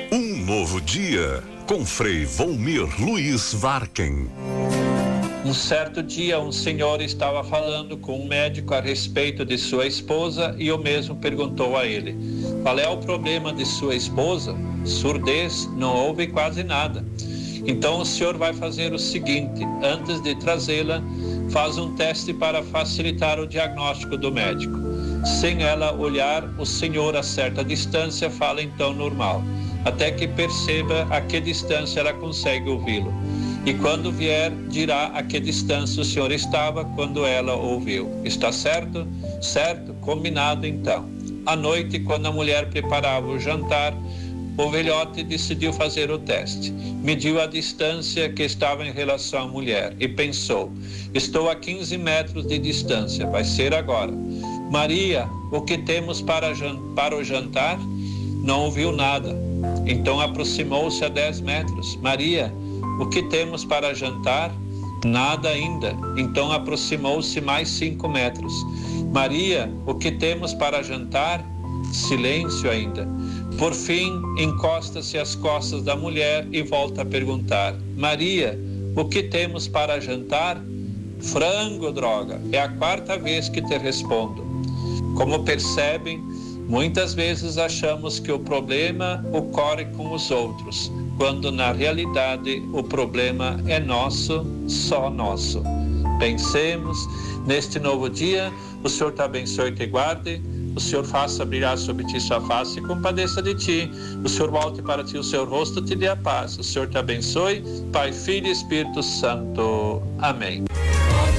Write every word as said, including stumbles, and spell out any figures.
Um novo dia, com Frei Volmir Luiz Varken. Um certo dia, um senhor estava falando com um médico a respeito de sua esposa e o mesmo perguntou a ele: qual é o problema de sua esposa? Surdez, não ouve quase nada. Então o senhor vai fazer o seguinte: antes de trazê-la, faz um teste para facilitar o diagnóstico do médico. Sem ela olhar, o senhor a certa distância fala então normal, até que perceba a que distância ela consegue ouvi-lo. E quando vier, dirá a que distância o senhor estava quando ela ouviu. Está certo? Certo, combinado então. À noite, quando a mulher preparava o jantar, o velhote decidiu fazer o teste. Mediu a distância que estava em relação à mulher e pensou: estou a quinze metros de distância, vai ser agora. Maria, o que temos para, para o jantar? Não ouviu nada. Então aproximou-se a dez metros. Maria, o que temos para jantar? Nada ainda. Então aproximou-se mais cinco metros. Maria, o que temos para jantar? Silêncio ainda. Por fim, encosta-se às costas da mulher e volta a perguntar: Maria, o que temos para jantar? Frango, droga. É a quarta vez que te respondo. Como percebem, muitas vezes achamos que o problema ocorre com os outros, quando na realidade o problema é nosso, só nosso. Pensemos, neste novo dia, o Senhor te abençoe e te guarde, o Senhor faça brilhar sobre ti sua face e compadeça de ti, o Senhor volte para ti o seu rosto e te dê a paz, o Senhor te abençoe, Pai, Filho e Espírito Santo. Amém.